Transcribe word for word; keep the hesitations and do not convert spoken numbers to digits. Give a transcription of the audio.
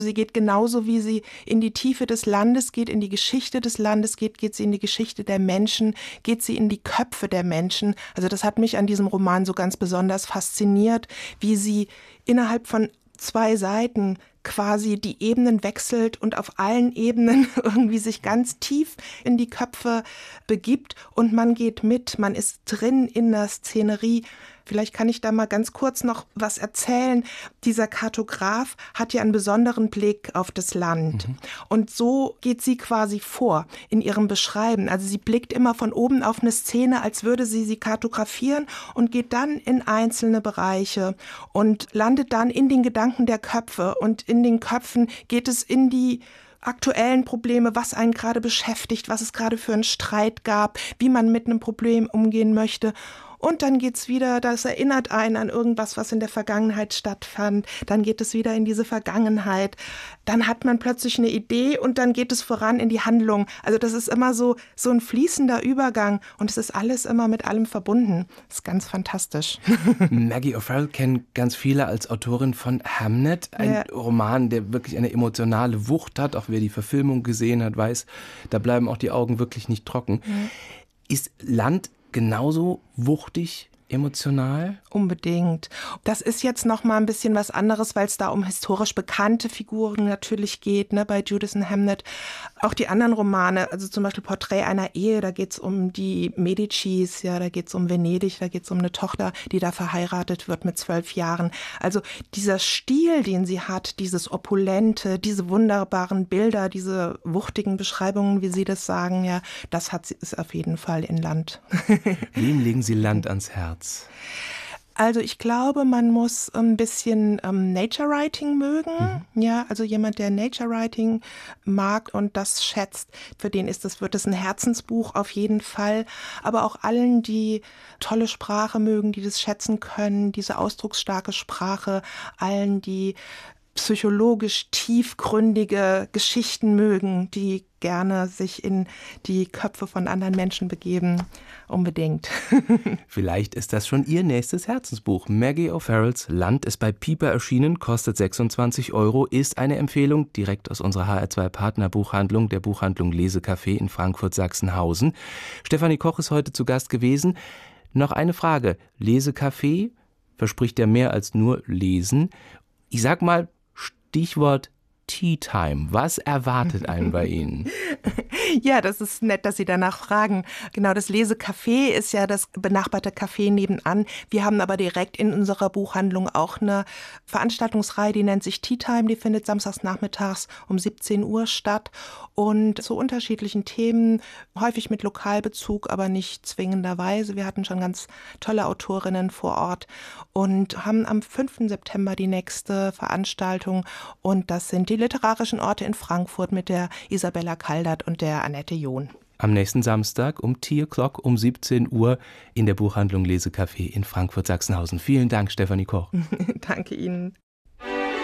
Sie geht genauso, wie sie in die Tiefe des Landes geht, in die Geschichte des Landes geht, geht sie in die Geschichte der Menschen, geht sie in die Köpfe der Menschen. Also das hat mich an diesem Roman so ganz besonders fasziniert, wie sie innerhalb von zwei Seiten quasi die Ebenen wechselt und auf allen Ebenen irgendwie sich ganz tief in die Köpfe begibt und man geht mit, man ist drin in der Szenerie. Vielleicht kann ich da mal ganz kurz noch was erzählen. Dieser Kartograf hat ja einen besonderen Blick auf das Land. Mhm. Und so geht sie quasi vor in ihrem Beschreiben. Also sie blickt immer von oben auf eine Szene, als würde sie sie kartografieren und geht dann in einzelne Bereiche und landet dann in den Gedanken der Köpfe. Und in den Köpfen geht es in die aktuellen Probleme, was einen gerade beschäftigt, was es gerade für einen Streit gab, wie man mit einem Problem umgehen möchte. Und dann geht's wieder, das erinnert einen an irgendwas, was in der Vergangenheit stattfand. Dann geht es wieder in diese Vergangenheit. Dann hat man plötzlich eine Idee und dann geht es voran in die Handlung. Also das ist immer so, so ein fließender Übergang und es ist alles immer mit allem verbunden. Das ist ganz fantastisch. Maggie O'Farrell kennen ganz viele als Autorin von Hamnet. Ein ja. Roman, der wirklich eine emotionale Wucht hat. Auch wer die Verfilmung gesehen hat, weiß, da bleiben auch die Augen wirklich nicht trocken. Mhm. Ist Land genauso wuchtig, emotional? Unbedingt. Das ist jetzt noch mal ein bisschen was anderes, weil es da um historisch bekannte Figuren natürlich geht, ne, bei Judith und Hamnet. Auch die anderen Romane, also zum Beispiel Porträt einer Ehe, da geht es um die Medicis, ja, da geht es um Venedig, da geht es um eine Tochter, die da verheiratet wird mit zwölf Jahren. Also dieser Stil, den sie hat, dieses Opulente, diese wunderbaren Bilder, diese wuchtigen Beschreibungen, wie Sie das sagen, ja, das hat sie ist auf jeden Fall in Land. Wem legen Sie Land ans Herz? Also ich glaube, man muss ein bisschen ähm, Nature Writing mögen. Mhm. Ja, also jemand, der Nature Writing mag und das schätzt, für den ist das, wird es ein Herzensbuch auf jeden Fall. Aber auch allen, die tolle Sprache mögen, die das schätzen können, diese ausdrucksstarke Sprache, allen, die psychologisch tiefgründige Geschichten mögen, die gerne sich in die Köpfe von anderen Menschen begeben. Unbedingt. Vielleicht ist das schon Ihr nächstes Herzensbuch. Maggie O'Farrells Land ist bei Piper erschienen, kostet sechsundzwanzig Euro, ist eine Empfehlung direkt aus unserer H R zwei Partnerbuchhandlung, der Buchhandlung Lesecafé in Frankfurt-Sachsenhausen. Stefanie Koch ist heute zu Gast gewesen. Noch eine Frage. Lesecafé verspricht ja mehr als nur Lesen. Ich sag mal, Stichwort Tea Time. Was erwartet einen bei Ihnen? Ja, das ist nett, dass Sie danach fragen. Genau, das Lesecafé ist ja das benachbarte Café nebenan. Wir haben aber direkt in unserer Buchhandlung auch eine Veranstaltungsreihe, die nennt sich Tea Time. Die findet samstags nachmittags um siebzehn Uhr statt und zu unterschiedlichen Themen, häufig mit Lokalbezug, aber nicht zwingenderweise. Wir hatten schon ganz tolle Autorinnen vor Ort und haben am fünften September die nächste Veranstaltung und das sind die literarischen Orte in Frankfurt mit der Isabella Kaldert und der Annette John. Am nächsten Samstag um Tea O'Clock um siebzehn Uhr in der Buchhandlung Lesecafé in Frankfurt-Sachsenhausen. Vielen Dank, Stefanie Koch. Danke Ihnen.